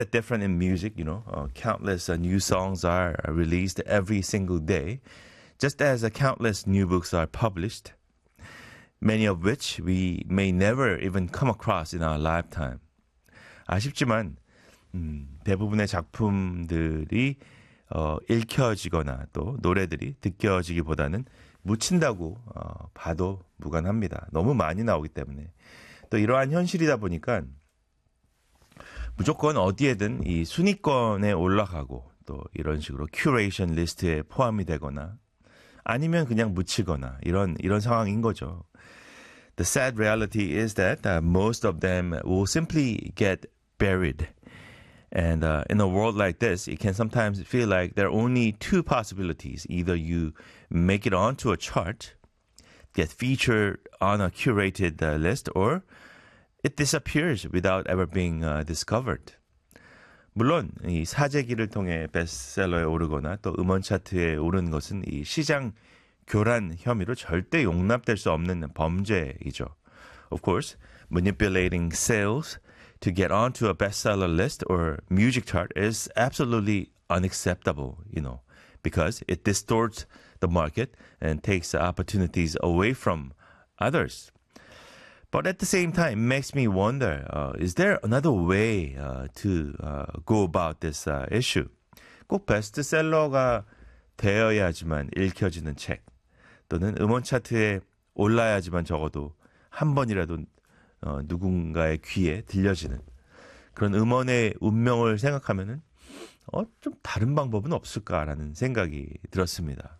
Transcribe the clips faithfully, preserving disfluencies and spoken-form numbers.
different in music, you know. Uh, countless uh, new songs are released every single day, just as uh, countless new books are published, many of which we may never even come across in our lifetime. 아쉽지만 음, 대부분의 작품들이 어, 읽혀지거나 또 노래들이 듣겨지기보다는 묻힌다고 어, 봐도 무관합니다. 너무 많이 나오기 때문에. 또 이러한 현실이다 보니까 무조건 어디에든 이 순위권에 올라가고 또 이런 식으로 큐레이션 리스트에 포함이 되거나 아니면 그냥 묻히거나 이런 이런 상황인 거죠. The sad reality is that uh, most of them will simply get buried. And uh, in a world like this, it can sometimes feel like there are only two possibilities. Either you make it onto a chart, get featured on a curated uh, list, or it disappears without ever being uh, discovered. 물론 이 사재기를 통해 베스트셀러에 오르거나 또 음원 차트에 오르는 것은 이 시장 교란 혐의로 절대 용납될 수 없는 범죄이죠. Of course, manipulating sales to get onto a bestseller list or music chart is absolutely unacceptable, you know, because it distorts the market and takes opportunities away from others. But at the same time, it makes me wonder, uh, is there another way uh, to uh, go about this uh, issue? 꼭 베스트셀러가 되어야지만 읽혀지는 책 또는 음원 차트에 올라야지만 적어도 한 번이라도 어, 누군가의 귀에 들려지는 그런 음원의 운명을 생각하면은 어, 좀 다른 방법은 없을까라는 생각이 들었습니다.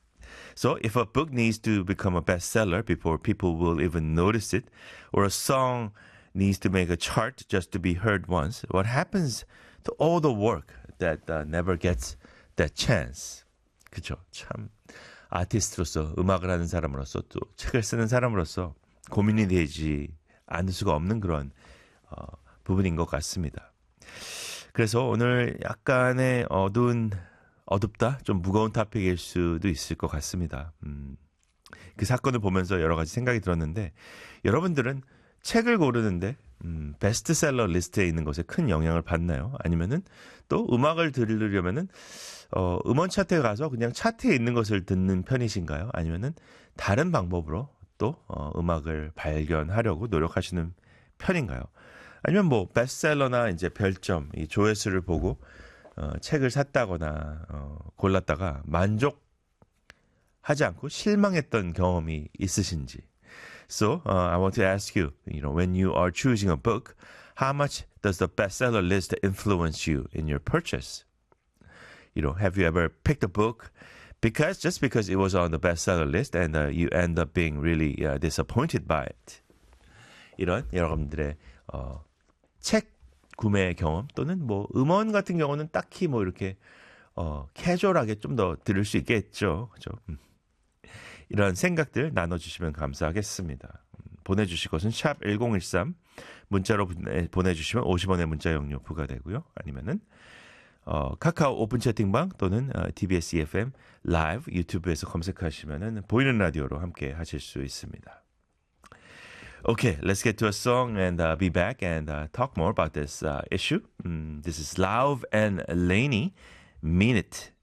So if a book needs to become a bestseller before people will even notice it, or a song needs to make a chart just to be heard once, what happens to all the work that uh, never gets that chance? 그죠? 참 아티스트로서 음악을 하는 사람으로서 또 책을 쓰는 사람으로서 고민이 되지 않을 수가 없는 그런 어, 부분인 것 같습니다. 그래서 오늘 약간의 어두운 어둡다, 좀 무거운 토픽일 수도 있을 것 같습니다. 음, 그 사건을 보면서 여러 가지 생각이 들었는데 여러분들은 책을 고르는데 음, 베스트셀러 리스트에 있는 것에 큰 영향을 받나요? 아니면은 또 음악을 들으려면은 어, 음원 차트에 가서 그냥 차트에 있는 것을 듣는 편이신가요? 아니면은 다른 방법으로 또 어, 음악을 발견하려고 노력하시는 편인가요? 아니면 뭐 베스트셀러나 이제 별점, 이 조회수를 보고 어, 책을 샀다거나 어, 골랐다가 만족하지 않고 실망했던 경험이 있으신지. So uh, I want to ask you, you know, when you are choosing a book, how much does the bestseller list influence you in your purchase? You know, have you ever picked a book because just because it was on the bestseller list and uh, you end up being really uh, disappointed by it? 이런 여러분들의 어, 책 구매 경험 또는 뭐 음원 같은 경우는 딱히 뭐 이렇게 어 캐주얼하게 좀 더 들을 수 있겠죠. 그죠? 음. 이런 생각들 나눠주시면 감사하겠습니다. 음, 보내주실 것은 샵 일공일삼 문자로 보내, 보내주시면 오십 원의 문자 용료 부과되고요. 아니면은 어, 카카오 오픈 채팅방 또는 어, 티비에스 이에프엠 라이브 유튜브에서 검색하시면은 보이는 라디오로 함께 하실 수 있습니다. Okay, let's get to a song and uh, be back and uh, talk more about this uh, issue. Mm, this is Lauv and Lainey, Mean It.